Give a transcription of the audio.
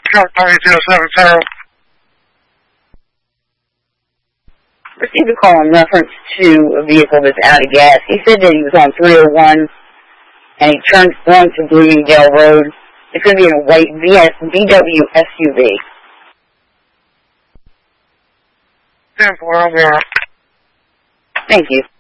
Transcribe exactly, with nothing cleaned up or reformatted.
California zero seven zero. Received a call in reference to a vehicle that's out of gas. He said that he was on three oh one and he turned onto Bloomingdale Road. It's going to be in a white V W S U V. ten four zero. Thank you.